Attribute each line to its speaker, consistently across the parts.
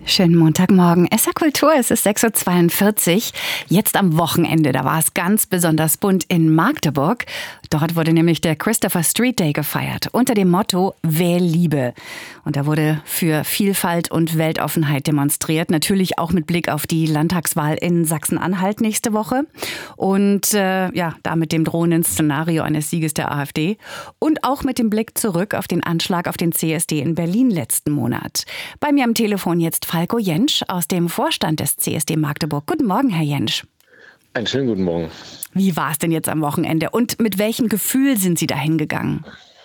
Speaker 1: Schönen Montagmorgen. SR Kultur, es ist 6.42 Uhr. Jetzt am Wochenende, da war es ganz besonders bunt in Magdeburg. Dort wurde nämlich der Christopher Street Day gefeiert, unter dem Motto Wähl Liebe. Und da wurde für Vielfalt und Weltoffenheit demonstriert, natürlich auch mit Blick auf die Landtagswahl in Sachsen-Anhalt nächste Woche. Und da mit dem drohenden Szenario eines Sieges der AfD. Und auch mit dem Blick zurück auf den Anschlag auf den CSD in Berlin letzten Monat. Bei mir am Telefon jetzt Falko Jentsch aus dem Vorstand des CSD Magdeburg. Guten Morgen, Herr Jentsch.
Speaker 2: Einen schönen guten Morgen.
Speaker 1: Wie war es denn jetzt am Wochenende und mit welchem Gefühl sind Sie da hingegangen?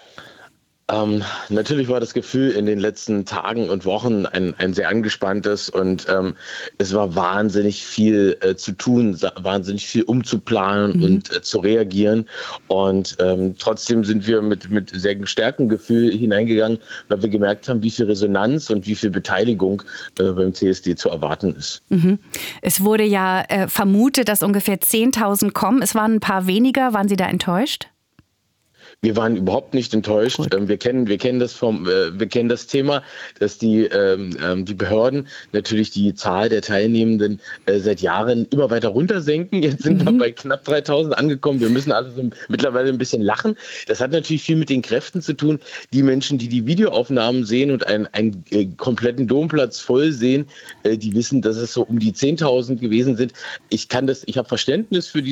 Speaker 2: Natürlich war das Gefühl in den letzten Tagen und Wochen ein sehr angespanntes und es war wahnsinnig viel zu tun, wahnsinnig viel umzuplanen und zu reagieren. Und trotzdem sind wir mit sehr gestärktem Gefühl hineingegangen, weil wir gemerkt haben, wie viel Resonanz und wie viel Beteiligung beim CSD zu erwarten ist.
Speaker 1: Mhm. Es wurde ja vermutet, dass ungefähr 10.000 kommen. Es waren ein paar weniger. Waren Sie da enttäuscht?
Speaker 2: Wir waren überhaupt nicht enttäuscht. Wir kennen das Thema, dass die Behörden natürlich die Zahl der Teilnehmenden seit Jahren immer weiter runtersenken. Jetzt sind wir bei knapp 3.000 angekommen. Wir müssen also mittlerweile ein bisschen lachen. Das hat natürlich viel mit den Kräften zu tun. Die Menschen, die die Videoaufnahmen sehen und einen kompletten Domplatz voll sehen, die wissen, dass es so um die 10.000 gewesen sind. Ich habe Verständnis für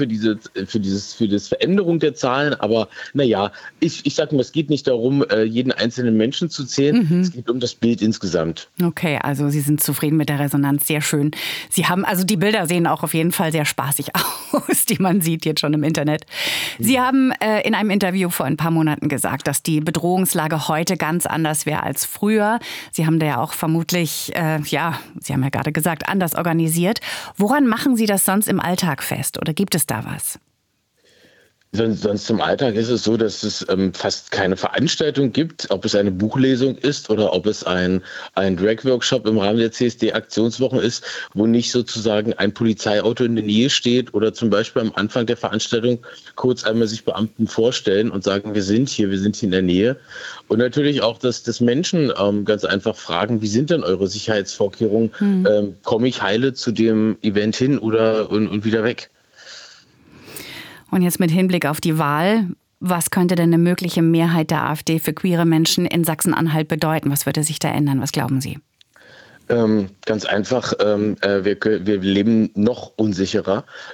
Speaker 2: das Veränderung der Zahlen, aber naja, ich sage mal, es geht nicht darum, jeden einzelnen Menschen zu zählen. Es geht um das Bild insgesamt.
Speaker 1: Okay, also Sie sind zufrieden mit der Resonanz, sehr schön. Die Bilder sehen auch auf jeden Fall sehr spaßig aus, die man sieht jetzt schon im Internet. Sie haben in einem Interview vor ein paar Monaten gesagt, dass die Bedrohungslage heute ganz anders wäre als früher. Sie haben da ja auch vermutlich, Sie haben ja gerade gesagt, anders organisiert. Woran machen Sie das sonst im Alltag fest oder gibt es da was?
Speaker 2: Sonst im Alltag ist es so, dass es fast keine Veranstaltung gibt, ob es eine Buchlesung ist oder ob es ein Drag-Workshop im Rahmen der CSD-Aktionswochen ist, wo nicht sozusagen ein Polizeiauto in der Nähe steht oder zum Beispiel am Anfang der Veranstaltung kurz einmal sich Beamten vorstellen und sagen, wir sind hier in der Nähe. Und natürlich auch, dass Menschen ganz einfach fragen, wie sind denn eure Sicherheitsvorkehrungen? Komme ich heile zu dem Event hin und wieder weg?
Speaker 1: Und jetzt mit Hinblick auf die Wahl, was könnte denn eine mögliche Mehrheit der AfD für queere Menschen in Sachsen-Anhalt bedeuten? Was würde sich da ändern? Was glauben Sie?
Speaker 2: Ganz einfach, wir leben noch unsicherer